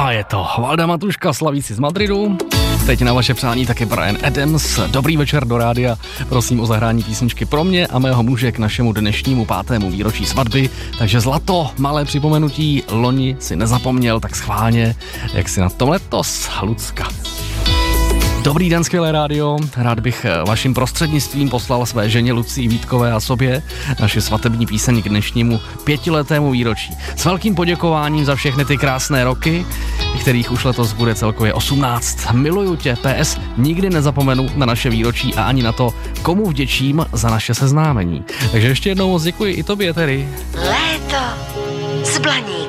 A je to Valda Matuška, slavící z Madridu. Teď na vaše přání taky Bryan Adams. Dobrý večer do rádia. Prosím o zahrání písničky pro mě a mého muže k našemu dnešnímu 5. výročí svatby. Takže zlato, malé připomenutí, loni si nezapomněl, tak schválně, jak si na tom letos, Lucka. Dobrý den, skvělé rádio. Rád bych vaším prostřednictvím poslal své ženě Lucii Vítkové a sobě naši svatební píseň k dnešnímu 5letému výročí. S velkým poděkováním za všechny ty krásné roky, kterých už letos bude celkově 18. Miluju tě, PS, nikdy nezapomenu na naše výročí a ani na to, komu vděčím za naše seznámení. Takže ještě jednou moc děkuji i tobě, tedy. Léto s Blaníkem.